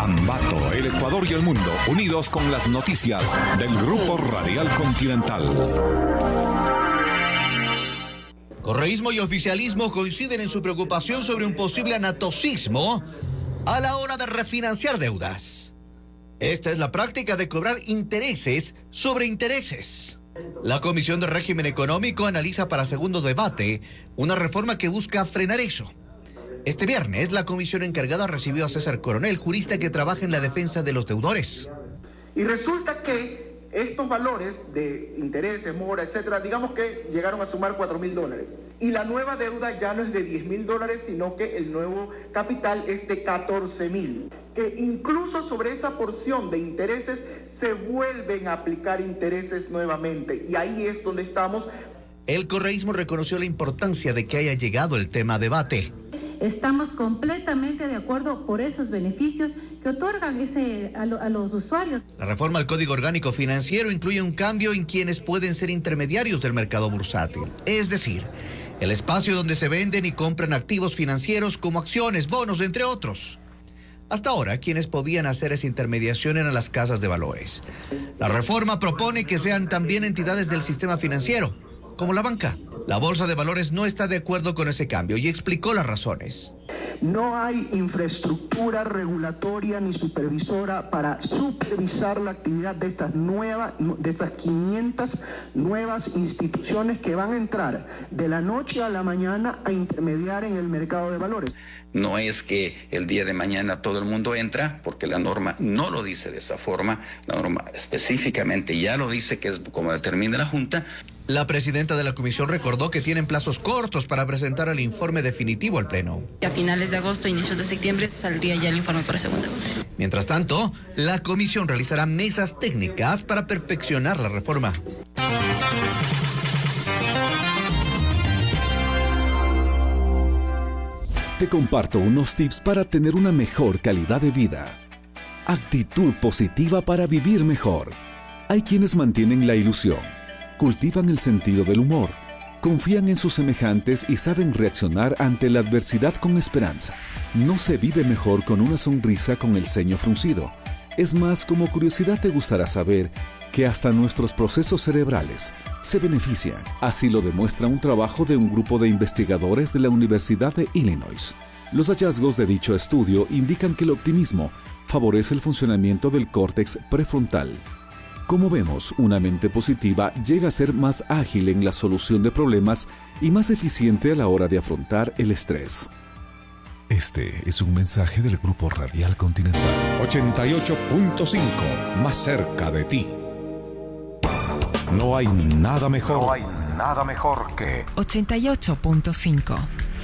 Ambato, el Ecuador y el mundo, unidos con las noticias del Grupo Radial Continental. Correísmo y oficialismo coinciden en su preocupación sobre un posible anatocismo a la hora de refinanciar deudas. Esta es la práctica de cobrar intereses sobre intereses. La Comisión de Régimen Económico analiza para segundo debate una reforma que busca frenar eso. Este viernes, la comisión encargada recibió a César Coronel, jurista que trabaja en la defensa de los deudores. Y resulta que estos valores de intereses, mora, etcétera, digamos que llegaron a sumar $4.000. Y la nueva deuda ya no es de $10.000, sino que el nuevo capital es de $14.000. Que incluso sobre esa porción de intereses se vuelven a aplicar intereses nuevamente. Y ahí es donde estamos. El correísmo reconoció la importancia de que haya llegado el tema a debate. Estamos completamente de acuerdo por esos beneficios que otorgan a los usuarios. La reforma al Código Orgánico Financiero incluye un cambio en quienes pueden ser intermediarios del mercado bursátil. Es decir, el espacio donde se venden y compran activos financieros como acciones, bonos, entre otros. Hasta ahora, quienes podían hacer esa intermediación eran las casas de valores. La reforma propone que sean también entidades del sistema financiero, como la banca. La Bolsa de Valores no está de acuerdo con ese cambio y explicó las razones. No hay infraestructura regulatoria ni supervisora para supervisar la actividad de estas 500 nuevas instituciones que van a entrar de la noche a la mañana a intermediar en el mercado de valores. No es que el día de mañana todo el mundo entra, porque la norma no lo dice de esa forma. La norma específicamente ya lo dice, que es como determina la Junta. La presidenta de la comisión recordó que tienen plazos cortos para presentar el informe definitivo al Pleno. A finales de agosto, inicios de septiembre, saldría ya el informe para segunda vuelta. Mientras tanto, la comisión realizará mesas técnicas para perfeccionar la reforma. Te comparto unos tips para tener una mejor calidad de vida. Actitud positiva para vivir mejor. Hay quienes mantienen la ilusión, cultivan el sentido del humor, confían en sus semejantes y saben reaccionar ante la adversidad con esperanza. No se vive mejor con una sonrisa con el ceño fruncido. Es más, como curiosidad te gustará saber que hasta nuestros procesos cerebrales se benefician. Así lo demuestra un trabajo de un grupo de investigadores de la Universidad de Illinois. Los hallazgos de dicho estudio indican que el optimismo favorece el funcionamiento del córtex prefrontal. Como vemos, una mente positiva llega a ser más ágil en la solución de problemas y más eficiente a la hora de afrontar el estrés. Este es un mensaje del Grupo Radial Continental. 88.5, más cerca de ti. No hay nada mejor. No hay nada mejor que 88.5.